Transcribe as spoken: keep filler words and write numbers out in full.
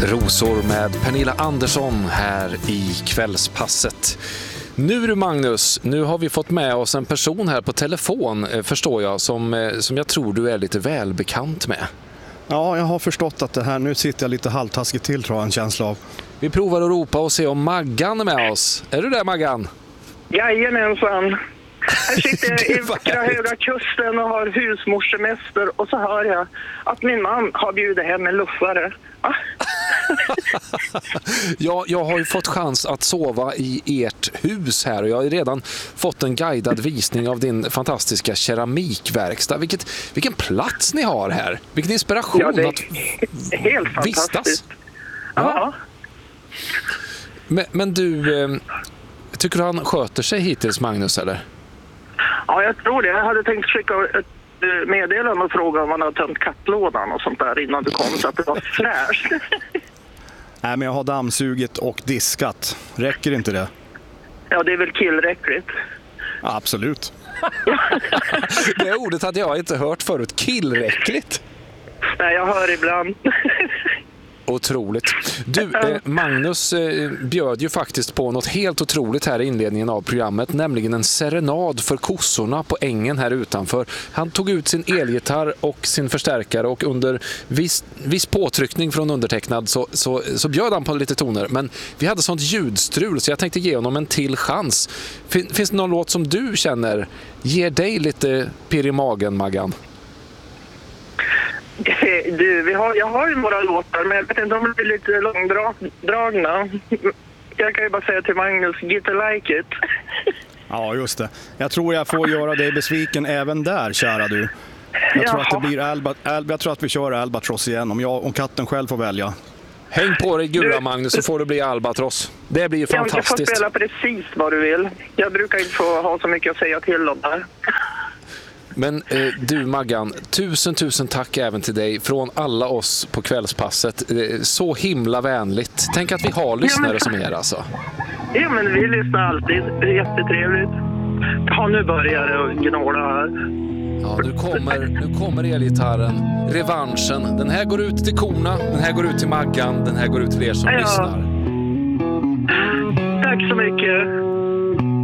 Rosor med Pernilla Andersson här i Kvällspasset. Nu du Magnus, nu har vi fått med oss en person här på telefon, förstår jag, som, som jag tror du är lite välbekant med. Ja, jag har förstått att det här, nu sitter jag lite halvtaskigt till, tror jag, en känsla av. Vi provar att ropa och se om Maggan är med oss. Är du där, Maggan? Jajamensan. Här sitter jag i vackra Höga Kusten och har husmorsemester och så hör jag att min man har bjudit hem en luffare. Ah. Ja, jag har ju fått chans att sova i ert hus här och jag har redan fått en guidad visning av din fantastiska keramikverkstad. Vilket, vilken plats ni har här. Vilken inspiration ja, det är att helt vistas. Fantastiskt. Ja. Ja. Men, men du, eh, tycker du han sköter sig hittills, Magnus, eller? Ja, jag tror det. Jag hade tänkt skicka ett meddelande och fråga om man har tömt kattlådan och sånt där innan du kom så att det var fräscht. Nej, men jag har dammsugit och diskat. Räcker inte det? Ja, det är väl killräckligt. Ja, absolut. Det ordet hade jag inte hört förut. Killräckligt. Nej, jag hör ibland. Otroligt. Du, eh, Magnus eh, bjöd ju faktiskt på något helt otroligt här i inledningen av programmet, nämligen en serenad för kossorna på ängen här utanför. Han tog ut sin elgitarr och sin förstärkare och under viss, viss påtryckning från undertecknad så, så, så bjöd han på lite toner. Men vi hade sånt ljudstrul så jag tänkte ge honom en till chans. Fin, finns det någon låt som du känner ger dig lite pirr i magen, Maggan? Du, vi har, jag har ju några låtar, men jag vet inte om de blir lite långdragna. Jag kan ju bara säga till Magnus, get a like it. Ja, just det. Jag tror jag får göra dig besviken även där, kära du. Jag tror, att det blir Alba, Alba, jag tror att vi kör Albatross igen, om, jag, om katten själv får välja. Häng på dig gula, Magnus, så får du bli Albatross. Det blir ju fantastiskt. Jag får spela precis vad du vill. Jag brukar inte få ha så mycket att säga till om där. Men eh, du Maggan, tusen tusen tack även till dig från alla oss på Kvällspasset. Eh, så himla vänligt. Tänk att vi har lyssnare ja, men... som er alltså. Ja, men vi lyssnar alltid. Det är jättetrevligt. Ja, nu börjar det att gnåla här. Ja, nu kommer, nu kommer elgitarren. Revanschen. Den här går ut till korna, den här går ut till Maggan, den här går ut till er som ja. lyssnar. Tack så mycket.